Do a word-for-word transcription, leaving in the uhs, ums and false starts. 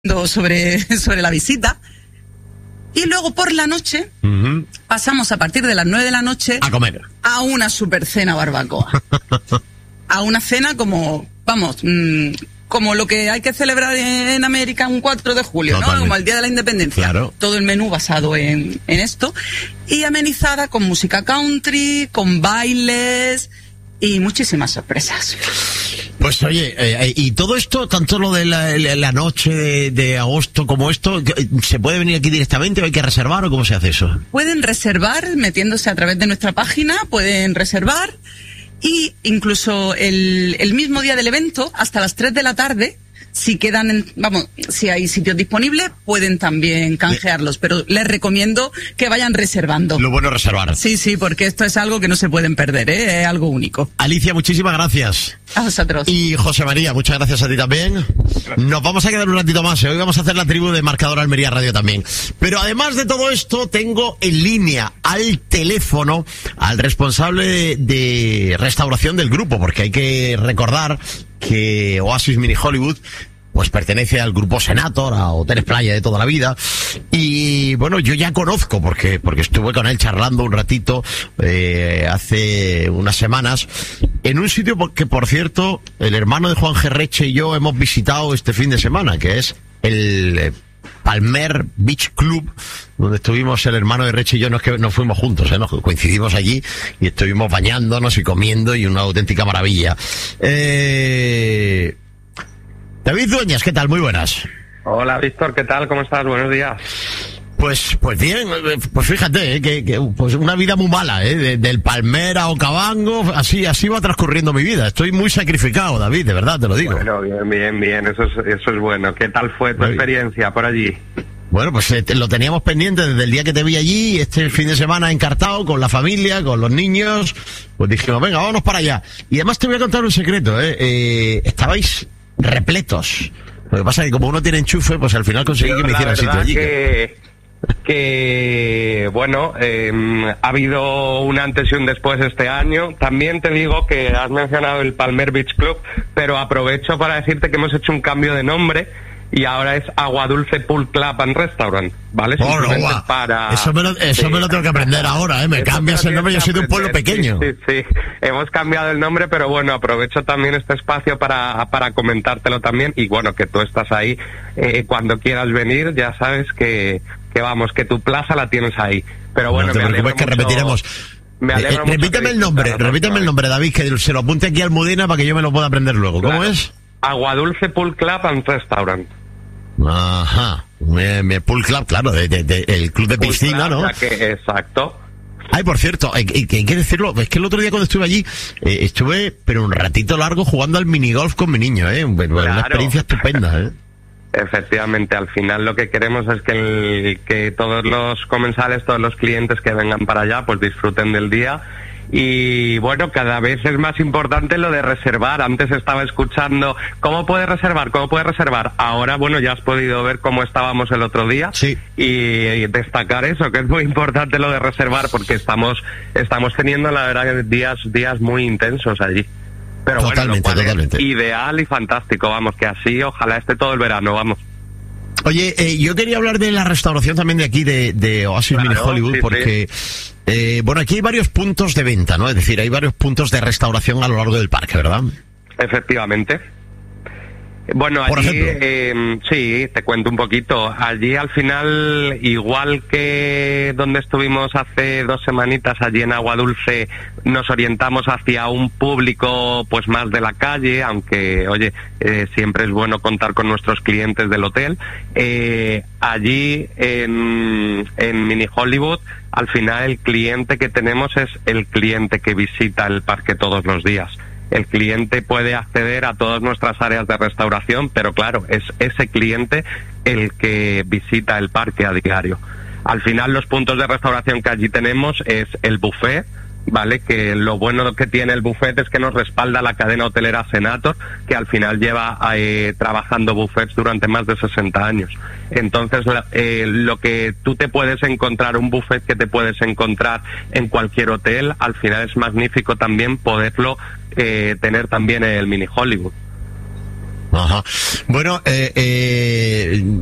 sobre, sobre la visita. Y luego por la noche uh-huh. pasamos a partir de las nueve de la noche a comer a una super cena barbacoa. A una cena como, vamos, mmm, como lo que hay que celebrar en América un cuatro de julio, Totalmente. ¿no? Como el Día de la Independencia. Claro. Todo el menú basado en, en esto. Y amenizada con música country, con bailes y muchísimas sorpresas. Pues oye, eh, y todo esto, tanto lo de la, la noche de, de agosto como esto, ¿se puede venir aquí directamente o hay que reservar o cómo se hace eso? Pueden reservar metiéndose a través de nuestra página, pueden reservar y incluso el, el mismo día del evento, hasta las tres de la tarde, si quedan, en, vamos, si hay sitios disponibles, pueden también canjearlos, pero les recomiendo que vayan reservando. Lo bueno es reservar. Sí, sí, porque esto es algo que no se pueden perder, ¿eh? Es algo único. Alicia, muchísimas gracias. A vosotros. Y José María, muchas gracias a ti también. Gracias. Nos vamos a quedar un ratito más, ¿eh? Hoy vamos a hacer la tribu de Marcador Almería Radio también. Pero además de todo esto, tengo en línea al teléfono al responsable de, de restauración del grupo, porque hay que recordar que Oasis Mini Hollywood pues pertenece al grupo Senator, a Hoteles Playa de toda la vida, y bueno, yo ya conozco porque porque estuve con él charlando un ratito eh, hace unas semanas en un sitio que, por cierto, el hermano de Juan Gerreche y yo hemos visitado este fin de semana, que es el eh, Palmer Beach Club, donde estuvimos el hermano de Reche y yo. No es que nos fuimos juntos, ¿eh? Nos coincidimos allí y estuvimos bañándonos y comiendo, y una auténtica maravilla. Eh... David Dueñas, ¿qué tal? Muy buenas. Hola, Víctor, ¿qué tal? ¿Cómo estás? Buenos días. Pues pues bien, pues fíjate, ¿eh? que, que pues una vida muy mala, ¿eh? De, del Palmer a Okavango, así así va transcurriendo mi vida. Estoy muy sacrificado, David, de verdad te lo digo. Bueno, bien, bien, bien, eso es, eso es bueno. ¿Qué tal fue tu experiencia por allí? Bueno, pues eh, lo teníamos pendiente desde el día que te vi allí, este fin de semana encartado con la familia, con los niños. Pues dijimos, venga, vámonos para allá. Y además te voy a contar un secreto, ¿eh? eh estabais repletos. Lo que pasa es que como uno tiene enchufe, pues al final conseguí que me hicieran sitio allí. Que, que bueno, eh, ha habido un antes y un después este año. También te digo que has mencionado el Palmer Beach Club, pero aprovecho para decirte que hemos hecho un cambio de nombre y ahora es Agua Dulce Pool Club and Restaurant, ¿vale? Oh, no, para... Eso, me lo, eso sí. me lo tengo que aprender ahora, ¿eh? Me eso cambias el nombre, yo soy de un pueblo pequeño. Sí, sí, sí, hemos cambiado el nombre, pero bueno, aprovecho también este espacio para, para comentártelo también, y bueno, que tú estás ahí, eh, cuando quieras venir, ya sabes que, que vamos, que tu plaza la tienes ahí. Pero bueno, no te me preocupes que mucho... repetiremos. Me eh, repítame el nombre, repítame el nombre, David, que se lo apunte aquí al Mudena para que yo me lo pueda aprender luego. ¿Cómo claro. es? Agua Dulce Pool Club and Restaurant. Ajá, me, me Pool Club, claro, de, de, de, el club de Pool piscina, Club, ¿no? Que, exacto. Ay, por cierto, hay, hay, hay que decirlo, es que el otro día cuando estuve allí, eh, estuve, pero un ratito largo jugando al minigolf con mi niño, ¿eh? Bueno, claro. Una experiencia estupenda, ¿eh? Efectivamente, al final lo que queremos es que, el, que todos los comensales, todos los clientes que vengan para allá, pues disfruten del día. Y bueno, cada vez es más importante lo de reservar. Antes estaba escuchando, ¿cómo puedes reservar? ¿Cómo puedes reservar? Ahora, bueno, ya has podido ver cómo estábamos el otro día. Sí. Y, y destacar eso, que es muy importante lo de reservar, porque estamos estamos teniendo, la verdad, días días muy intensos allí. Pero totalmente, bueno, totalmente. Ideal y fantástico, vamos, que así ojalá esté todo el verano, vamos. Oye, eh, yo quería hablar de la restauración también de aquí, de, de Oasis claro, Mini Hollywood, sí, porque, sí. Eh, bueno, aquí hay varios puntos de venta, ¿no? Es decir, hay varios puntos de restauración a lo largo del parque, ¿verdad? Efectivamente. Bueno, allí, eh, sí, te cuento un poquito. Allí al final, igual que donde estuvimos hace dos semanitas, allí en Agua Dulce, nos orientamos hacia un público pues más de la calle, aunque, oye, eh, siempre es bueno contar con nuestros clientes del hotel. Eh, allí en, en Mini Hollywood, al final el cliente que tenemos es el cliente que visita el parque todos los días. El cliente puede acceder a todas nuestras áreas de restauración, pero claro, es ese cliente el que visita el parque a diario. Al final, los puntos de restauración que allí tenemos es el buffet, ¿vale? Que lo bueno que tiene el buffet es que nos respalda la cadena hotelera Senator, que al final lleva eh, trabajando buffets durante más de sesenta años. Entonces, eh, lo que tú te puedes encontrar, un buffet que te puedes encontrar en cualquier hotel, al final es magnífico también poderlo eh, tener también en el Mini Hollywood. Ajá. Bueno, eh, eh,